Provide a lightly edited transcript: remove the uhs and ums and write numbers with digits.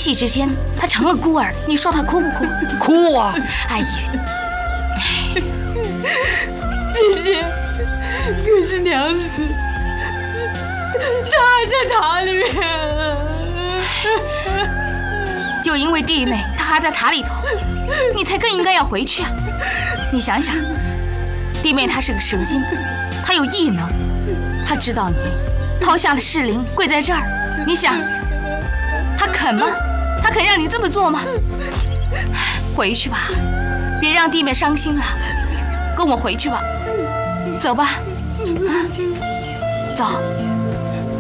夕之间，她成了孤儿，你说她哭不哭？ 哭啊！ 哎呀， 姐姐，可是娘子，她还在塔里面。 就因为弟妹她还在塔里头，你才更应该要回去啊！你想想，弟妹她是个蛇精，她有异能，她知道你抛下了适龄跪在这儿，你想，她肯吗？她肯让你这么做吗？回去吧，别让弟妹伤心了。跟我回去吧，走吧，走。